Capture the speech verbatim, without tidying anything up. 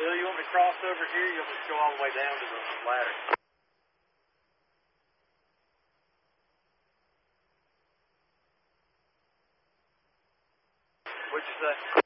Bill, you want me to cross over here? You want me to go all the way down to the ladder? What'd you say?